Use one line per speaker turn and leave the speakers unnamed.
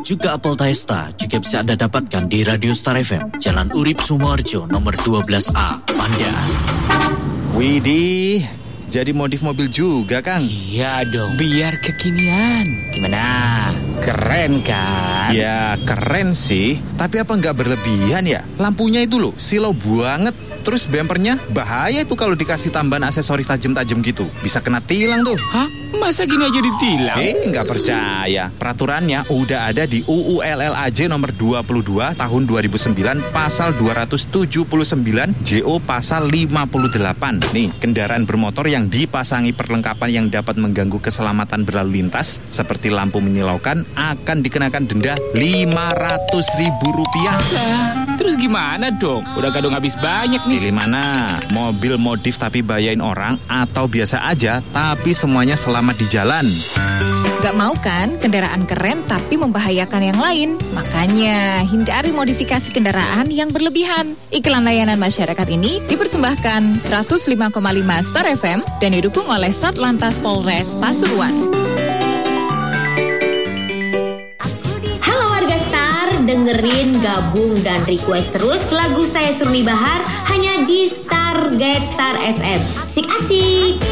juga apel Taesta juga bisa Anda dapatkan di Radio Star FM, Jalan Urip Sumoharjo, nomor 12A, Pandan.
Widih, jadi modif mobil juga, Kang?
Iya dong, biar kekinian. Gimana? Keren kan?
Ya, keren sih. Tapi apa nggak berlebihan ya? Lampunya itu loh, silau banget. Terus bempernya bahaya itu kalau dikasih tambahan aksesoris tajam-tajam gitu. Bisa kena tilang tuh.
Hah? Masa gini aja ditilang?
Nggak percaya. Peraturannya udah ada di UU LLAJ nomor 22 tahun 2009 pasal 279 JO pasal 58. Nih, kendaraan bermotor yang dipasangi perlengkapan yang dapat mengganggu keselamatan berlalu lintas seperti lampu menyilaukan akan dikenakan denda Rp500.000.
Terus gimana dong? Udah kadang habis banyak nih.
Pilih mana? Mobil modif tapi bayain orang atau biasa aja tapi semuanya selamat di jalan.
Gak mau kan kendaraan keren tapi membahayakan yang lain? Makanya hindari modifikasi kendaraan yang berlebihan. Iklan layanan masyarakat ini dipersembahkan 105,5 Star FM dan didukung oleh Satlantas Polres Pasuruan.
Halo warga Star, dengerin, gabung dan request terus lagu saya Surni Bahar hanya di Stargate Star FM. Asik-asik.